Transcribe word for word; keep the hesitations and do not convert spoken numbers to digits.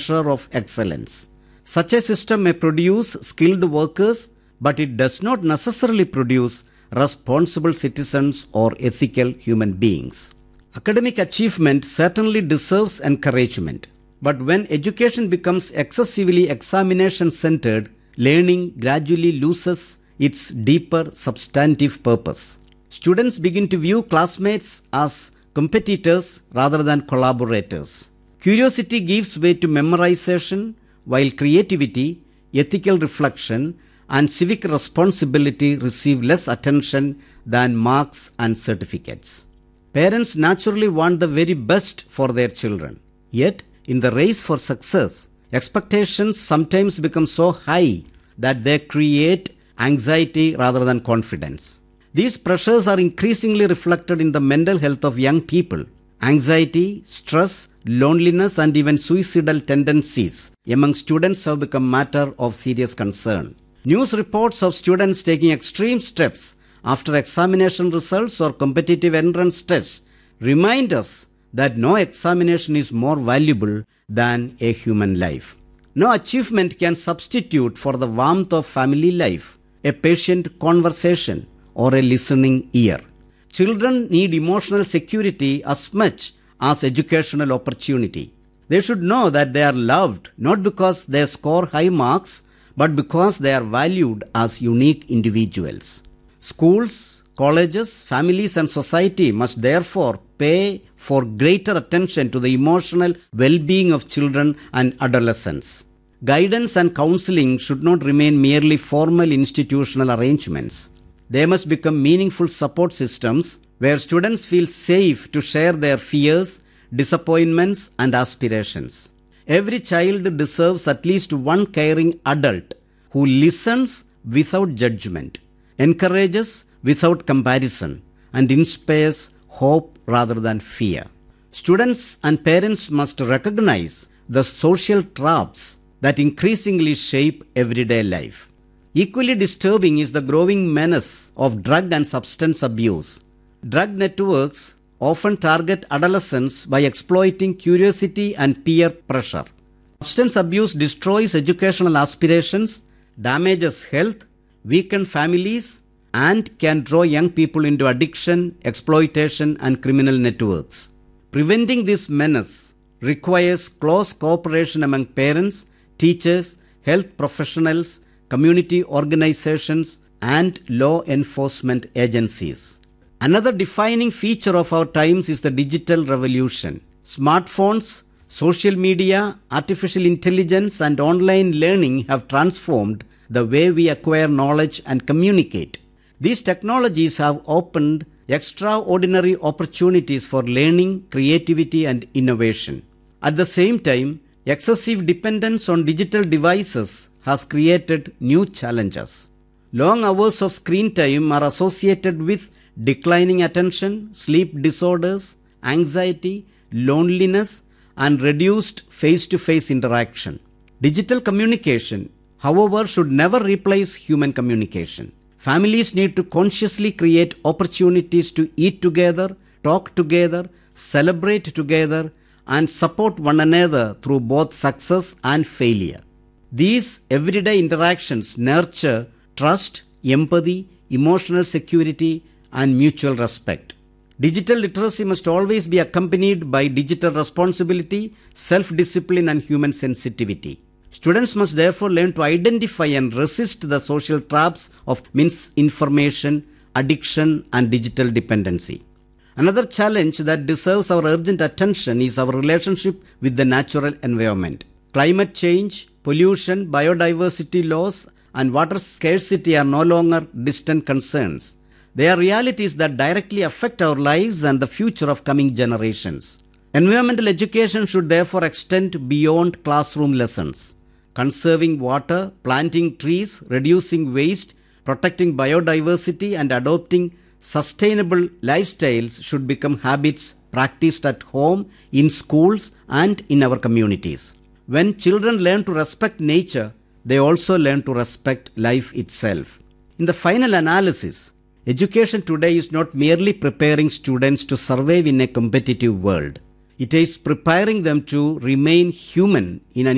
pressure of excellence. Such a system may produce skilled workers, but it does not necessarily produce responsible citizens or ethical human beings. Academic achievement certainly deserves encouragement, but when education becomes excessively examination-centered, learning gradually loses its deeper substantive purpose. Students begin to view classmates as competitors rather than collaborators. Curiosity gives way to memorization, while creativity, ethical reflection, and civic responsibility receive less attention than marks and certificates. Parents naturally want the very best for their children. Yet, in the race for success, expectations sometimes become so high that they create anxiety rather than confidence. These pressures are increasingly reflected in the mental health of young people. Anxiety, stress, loneliness, and even suicidal tendencies among students have become matter of serious concern. News reports of students taking extreme steps after examination results or competitive entrance tests remind us that no examination is more valuable than a human life. No achievement can substitute for the warmth of family life, a patient conversation, or a listening ear. Children need emotional security as much as educational opportunity. They should know that they are loved not because they score high marks, but because they are valued as unique individuals. Schools, colleges, families, and society must therefore pay for greater attention to the emotional well-being of children and adolescents. Guidance and counseling should not remain merely formal institutional arrangements. They must become meaningful support systems where students feel safe to share their fears, disappointments, and aspirations. Every child deserves at least one caring adult who listens without judgment, encourages without comparison, and inspires hope rather than fear. Students and parents must recognize the social traps that increasingly shape everyday life. Equally disturbing is the growing menace of drug and substance abuse. Drug networks often target adolescents by exploiting curiosity and peer pressure. Substance abuse destroys educational aspirations, damages health, weakens families, and can draw young people into addiction, exploitation, and criminal networks. Preventing this menace requires close cooperation among parents, teachers, health professionals, community organizations, and law enforcement agencies. Another defining feature of our times is the digital revolution. Smartphones, social media, artificial intelligence, and online learning have transformed the way we acquire knowledge and communicate. These technologies have opened extraordinary opportunities for learning, creativity, and innovation. At the same time, excessive dependence on digital devices has created new challenges. Long hours of screen time are associated with declining attention, sleep disorders, anxiety, loneliness, and reduced face-to-face interaction. Digital communication, however, should never replace human communication. Families need to consciously create opportunities to eat together, talk together, celebrate together, and support one another through both success and failure. These everyday interactions nurture trust, empathy, emotional security, and mutual respect. Digital literacy must always be accompanied by digital responsibility, self-discipline, and human sensitivity. Students must therefore learn to identify and resist the social traps of misinformation, addiction, and digital dependency. Another challenge that deserves our urgent attention is our relationship with the natural environment. Climate change, pollution, biodiversity loss, and water scarcity are no longer distant concerns. They are realities that directly affect our lives and the future of coming generations. Environmental education should therefore extend beyond classroom lessons. Conserving water, planting trees, reducing waste, protecting biodiversity, and adopting sustainable lifestyles should become habits practiced at home, in schools, and in our communities. When children learn to respect nature, they also learn to respect life itself. In the final analysis, education today is not merely preparing students to survive in a competitive world. It is preparing them to remain human in an